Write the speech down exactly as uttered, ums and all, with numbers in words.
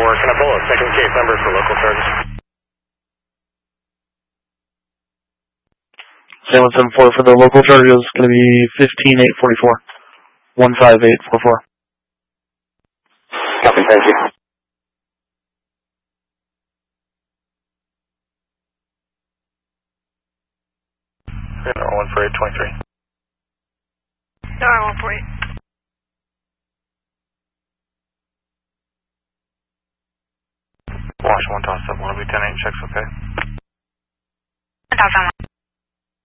four. Can I pull a second case number for local charges? seven seven four for the local charges is going to be fifteen eight forty-four. one five eight four four. Copy, thank you. one four eight twenty-three. No, one four eight. Wash one toss up, one will be ten eight, checks okay. one thousand one.